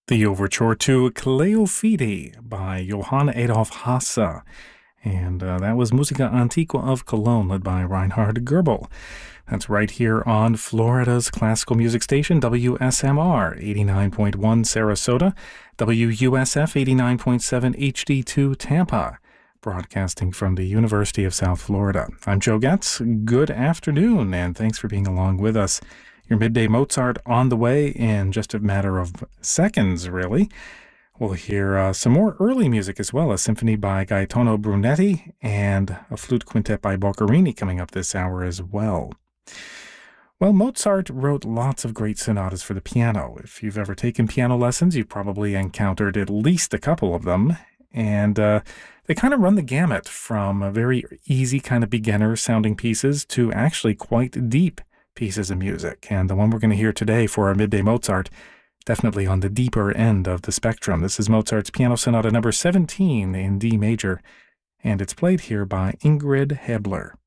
The overture to Cleofide by Johann Adolf Hasse. And that was Musica Antiqua of Cologne, led by Reinhard Goebel. That's right here on Florida's classical music station, WSMR 89.1 Sarasota, WUSF 89.7 HD2 Tampa, broadcasting from the University of South Florida. I'm Joe Getz. Good afternoon, and thanks for being along with us. Your midday Mozart on the way in just a matter of seconds, really. We'll hear some more early music as well, a symphony by Gaetano Brunetti and a flute quintet by Boccherini coming up this hour as well. Well, Mozart wrote lots of great sonatas for the piano. If you've ever taken piano lessons, you've probably encountered at least a couple of them. And they kind of run the gamut from very easy kind of beginner-sounding pieces to actually quite deep pieces of music. And the one we're going to hear today for our Midday Mozart, definitely on the deeper end of the spectrum. This is Mozart's Piano Sonata number 17 in D major, and it's played here by Ingrid Hebler.